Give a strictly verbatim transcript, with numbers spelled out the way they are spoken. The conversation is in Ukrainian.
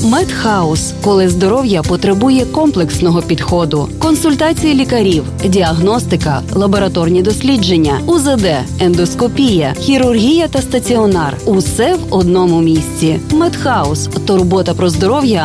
Медхаус, коли здоров'я потребує комплексного підходу. Консультації лікарів, діагностика, лабораторні дослідження, УЗД, ендоскопія, хірургія та стаціонар. Усе в одному місці. Медхаус – турбота про здоров'я